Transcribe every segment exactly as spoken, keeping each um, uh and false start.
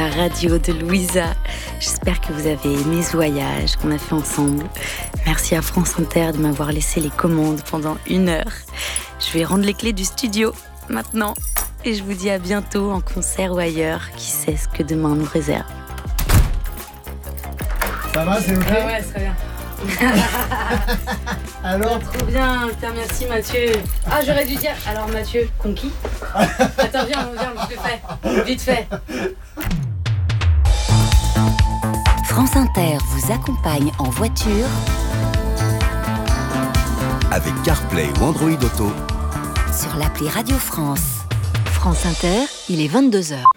la radio de Louisa. J'espère que vous avez aimé ce voyage qu'on a fait ensemble. Merci à France Inter de m'avoir laissé les commandes pendant une heure. Je vais rendre les clés du studio maintenant. Et je vous dis à bientôt en concert ou ailleurs. Qui sait ce que demain nous réserve. Ça va, c'est ok? Ouais, ouais, très bien. Alors? Trop bien, putain, merci Mathieu. Ah, j'aurais dû dire, alors Mathieu, conquis. Attends, viens, viens, vite fait. Vite fait. France Inter vous accompagne en voiture avec CarPlay ou Android Auto sur l'appli Radio France. France Inter, il est vingt-deux heures.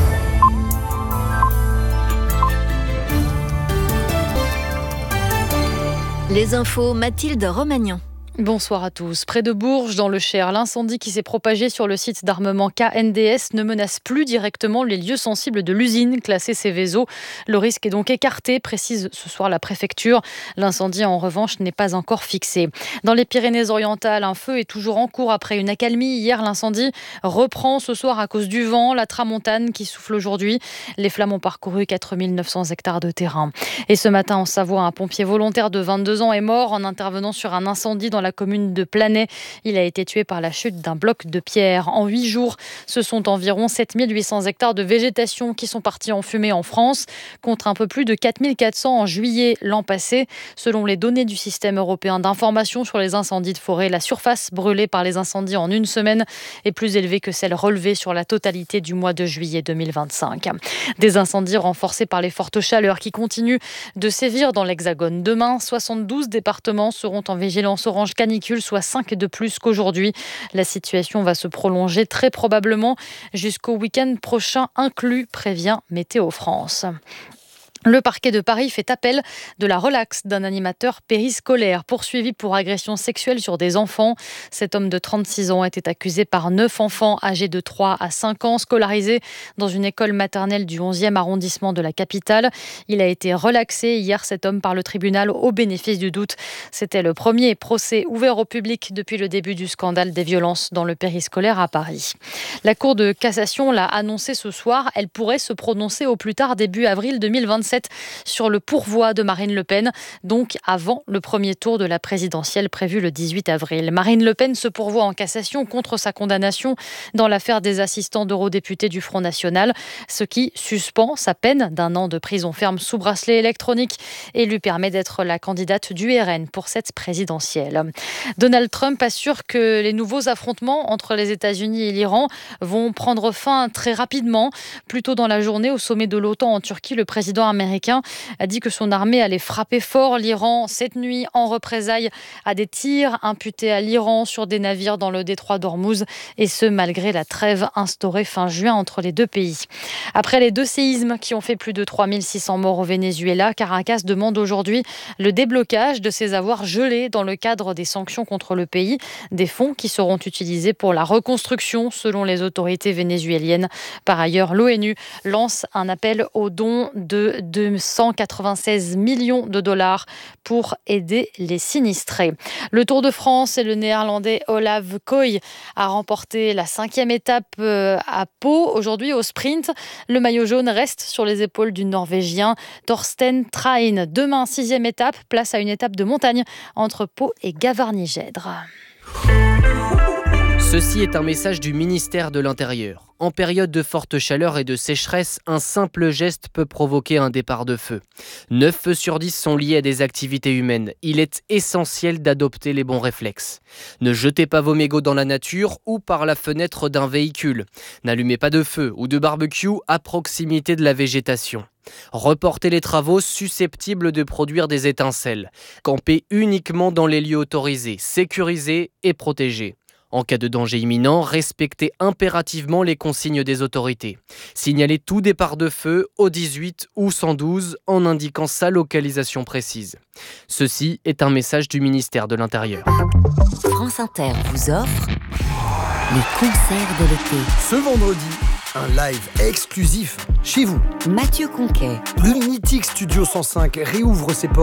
Les infos, Mathilde Romagnan. Bonsoir à tous. Près de Bourges, dans le Cher, l'incendie qui s'est propagé sur le site d'armement K N D S ne menace plus directement les lieux sensibles de l'usine classée Seveso. Le risque est donc écarté, précise ce soir la préfecture. L'incendie, en revanche, n'est pas encore fixé. Dans les Pyrénées-Orientales, un feu est toujours en cours après une accalmie. Hier, l'incendie reprend ce soir à cause du vent, la tramontane qui souffle aujourd'hui. Les flammes ont parcouru quatre mille neuf cents hectares de terrain. Et ce matin, en Savoie, un pompier volontaire de vingt-deux ans est mort en intervenant sur un incendie dans la commune de Planay. Il a été tué par la chute d'un bloc de pierre. En huit jours, ce sont environ sept mille huit cents hectares de végétation qui sont partis en fumée en France, contre un peu plus de quatre mille quatre cents en juillet l'an passé. Selon les données du système européen d'information sur les incendies de forêt, la surface brûlée par les incendies en une semaine est plus élevée que celle relevée sur la totalité du mois de juillet deux mille vingt-cinq. Des incendies renforcés par les fortes chaleurs qui continuent de sévir dans l'Hexagone. Demain, soixante-douze départements seront en vigilance orange canicule, soit cinq de plus qu'aujourd'hui. La situation va se prolonger très probablement jusqu'au week-end prochain inclus, prévient Météo France. Le parquet de Paris fait appel de la relaxe d'un animateur périscolaire poursuivi pour agression sexuelle sur des enfants. Cet homme de trente-six ans était accusé par neuf enfants âgés de trois à cinq ans scolarisés dans une école maternelle du onzième arrondissement de la capitale. Il a été relaxé hier, cet homme, par le tribunal au bénéfice du doute. C'était le premier procès ouvert au public depuis le début du scandale des violences dans le périscolaire à Paris. La Cour de cassation l'a annoncé ce soir. Elle pourrait se prononcer au plus tard début avril deux mille vingt-sept sur le pourvoi de Marine Le Pen, donc avant le premier tour de la présidentielle prévu le dix-huit avril. Marine Le Pen se pourvoit en cassation contre sa condamnation dans l'affaire des assistants d'eurodéputés du Front National, ce qui suspend sa peine d'un an de prison ferme sous bracelet électronique et lui permet d'être la candidate du R N pour cette présidentielle. Donald Trump assure que les nouveaux affrontements entre les États-Unis et l'Iran vont prendre fin très rapidement. Plus tôt dans la journée, au sommet de l'OTAN en Turquie, le président américain a dit que son armée allait frapper fort l'Iran cette nuit en représailles à des tirs imputés à l'Iran sur des navires dans le détroit d'Ormuz, et ce malgré la trêve instaurée fin juin entre les deux pays. Après les deux séismes qui ont fait plus de trois mille six cents morts au Venezuela, Caracas demande aujourd'hui le déblocage de ses avoirs gelés dans le cadre des sanctions contre le pays, des fonds qui seront utilisés pour la reconstruction selon les autorités vénézuéliennes. Par ailleurs, l'ONU lance un appel aux dons de deux cent quatre-vingt-seize millions de dollars pour aider les sinistrés. Le Tour de France et le néerlandais Olav Koy a remporté la cinquième étape à Pau. Aujourd'hui, au sprint, le maillot jaune reste sur les épaules du Norvégien Torsten Train. Demain, sixième étape, place à une étape de montagne entre Pau et Gavarnie-Gèdre. Ceci est un message du ministère de l'Intérieur. En période de forte chaleur et de sécheresse, un simple geste peut provoquer un départ de feu. neuf feux sur dix sont liés à des activités humaines. Il est essentiel d'adopter les bons réflexes. Ne jetez pas vos mégots dans la nature ou par la fenêtre d'un véhicule. N'allumez pas de feu ou de barbecue à proximité de la végétation. Reportez les travaux susceptibles de produire des étincelles. Campez uniquement dans les lieux autorisés, sécurisés et protégés. En cas de danger imminent, respectez impérativement les consignes des autorités. Signalez tout départ de feu au dix-huit ou cent douze en indiquant sa localisation précise. Ceci est un message du ministère de l'Intérieur. France Inter vous offre les concerts de l'été. Ce vendredi, un live exclusif chez vous. Mathieu Conquet. Le mythique Studio cent cinq réouvre ses portes